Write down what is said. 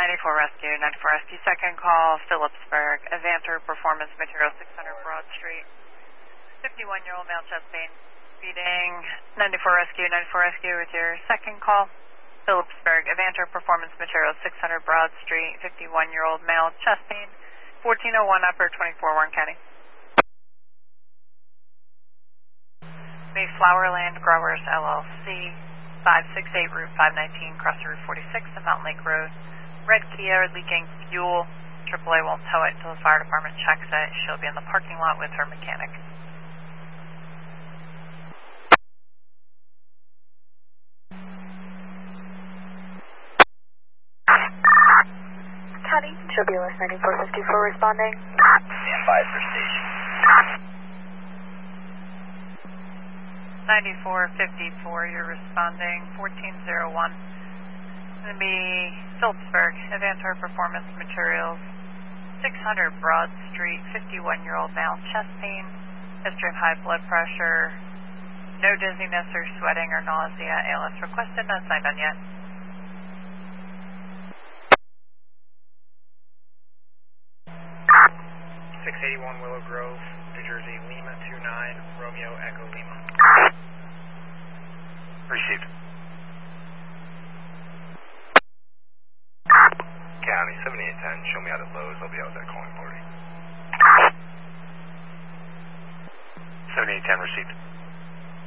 94 Rescue, 94 Rescue, second call, Phillipsburg, Avantor Performance Materials, 600 Broad Street. 51-year-old male chest pain, feeding 94 Rescue, 94 Rescue with your second call. Phillipsburg, Avantor Performance Materials, 600 Broad Street, 51-year-old male chest pain, 1401 Upper, 24 Warren County. Mayflowerland Growers LLC, 568 Route 519, cross Route 46 to Mountain Lake Road. Red Kia leaking fuel. AAA won't tow it until the fire department checks it. She'll be in the parking lot with her mechanic. County, Turbulence 9454 responding. Stand by for station. 9454, you're responding. 1401. It's going to be Phillipsburg, Avantor Performance Materials, 600 Broad Street, 51-year-old male, chest pain, history of high blood pressure, no dizziness or sweating or nausea, ALS requested, not signed on yet. Willow Grove, New Jersey, Lima 29, Romeo Echo Lima. Received. County 7810, show me out at Lowe's, I'll be out there calling 40. 7810 received.